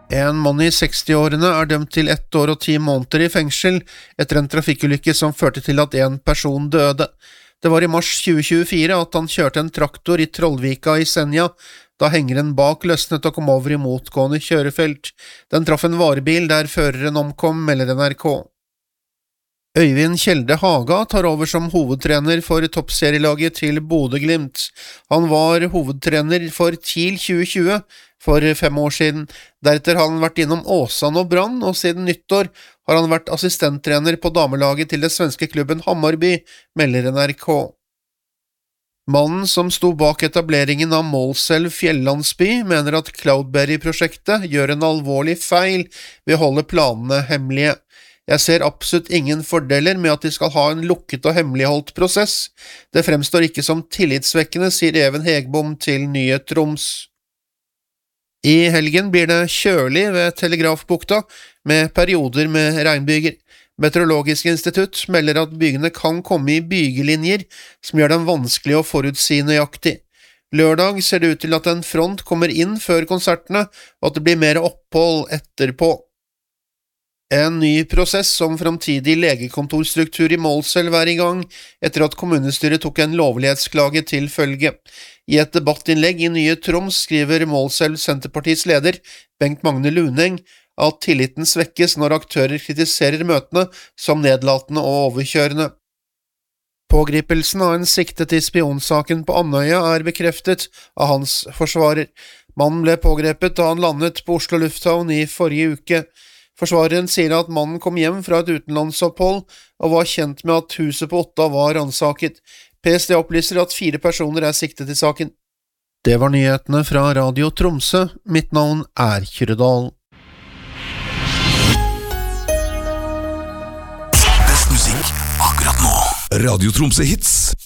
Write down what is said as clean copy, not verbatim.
En mann i 60-årene dømt til 1 år og 10 måneder i fengsel etter en trafikkulykke som førte til at en person døde. Det var i mars 2024 at han kjørte en traktor i Trollvika i Senja, da hengeren bak løsnet og kom over i motgående kjørefelt. Den traff en varebil der føreren omkom, melder NRK. Øyvind Kjelde Haga tar over som hovedtrener for toppserielaget til Bodø/Glimt. Han var hovedtrener for TIL 2020 for 5 år siden. Deretter har han vært innom Åsane og Brann, og siden nyttår har han vært assistenttrener på damelaget til den svenske klubben Hammarby, melder NRK. Mannen som sto bak etableringen av Målselv fjellandsby mener at Cloudberry-prosjektet gjør en alvorlig feil ved å holde planene hemmelige. Jeg ser absolutt ingen fordeler med at de skal ha en lukket og hemmeligholdt prosess. Det fremstår ikke som tillitsvekkende, sier Even Hegbom til Nye Troms. I helgen blir det kjølig ved Telegrafbukta, med perioder med regnbyger. Meteorologisk institutt melder at bygene kan komme i bygelinjer, som gjør dem vanskelig å forutsi nøyaktig. Lørdag ser det ut til at en front kommer inn før konsertene, og at det blir mer opphold etterpå. En ny prosess om framtidig legekontorstruktur i Målselv i gang, etter at kommunestyret tok en lovlighetsklage til følge. I et debattinnlegg i Nye Troms skriver Målselv Senterpartiets leder, Bengt Magne Luneng, at tilliten svekkes når aktører kritiserer møtene som nedlatende og overkjørende. Pågripelsen av en siktet i spionsaken på Andøya bekreftet av hans forsvarer. Mannen ble pågrepet da han landet på Oslo lufthavn i forrige uke. Forsvareren sier at mannen kom hjem fra et utenlandsopphold og var kjent med at huset på Otta var ransaket. PST opplyser at 4 personer siktet i saken. Det var nyhetene fra Radio Tromsø. Mitt navn Kyrre Dahl. Best musikk akkurat nå. Radio Tromsø Hits.